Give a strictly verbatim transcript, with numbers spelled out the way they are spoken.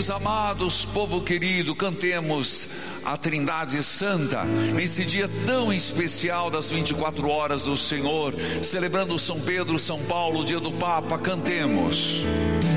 Filhos amados, povo querido, cantemos a Trindade Santa, nesse dia tão especial das vinte e quatro horas do Senhor, celebrando São Pedro, São Paulo, o dia do Papa. Cantemos.